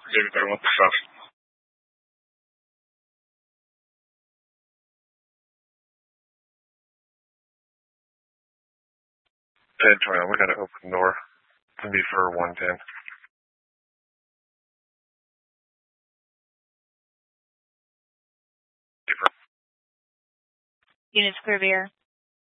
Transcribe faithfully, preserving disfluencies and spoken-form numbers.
David Better, what the fuck? ten twenty, we got to open the door. It's going to be for one ten. Units clear of air.